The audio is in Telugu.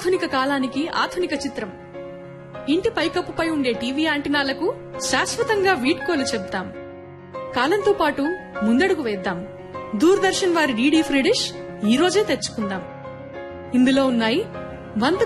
ఆధునిక కాలానికి ఆధునిక చిత్రం. ఇంటి పైకప్పుపై ఉండే టీవీ యాంటినాలకు శాశ్వతంగా వీడ్కోలు చెప్తాం. కాలంతో పాటు ముందడుగు వేద్దాం. దూరదర్శన్ వారి డీడీ ఫ్రీ డిష్ ఈ రోజే తెచ్చుకుందాం. ఇందులో ఉన్నాయి 100